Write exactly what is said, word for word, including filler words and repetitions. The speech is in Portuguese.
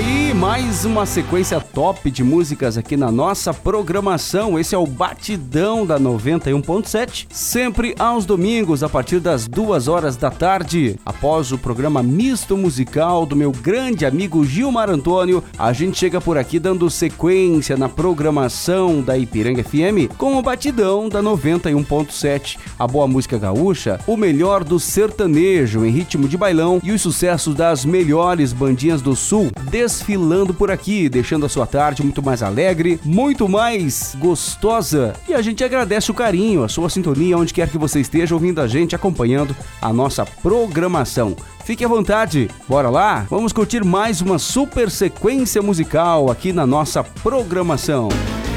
aí, mais uma sequência top de músicas aqui na nossa programação. Esse é o Batidão da noventa e um ponto sete, sempre aos domingos a partir das duas horas da tarde. Após o programa misto musical do meu grande amigo Gilmar Antônio, a gente chega por aqui dando sequência na programação da Ipiranga F M com o Batidão da noventa e um ponto sete. A boa música gaúcha, o melhor do sertanejo em ritmo de bailão e os sucessos das melhores bandinhas do Sul desfilando por aqui, deixando a sua tarde muito mais alegre, muito mais gostosa. E a gente agradece o carinho, a sua sintonia, onde quer que você esteja ouvindo a gente, acompanhando a nossa programação. Fique à vontade, bora lá? Vamos curtir mais uma super sequência musical aqui na nossa programação.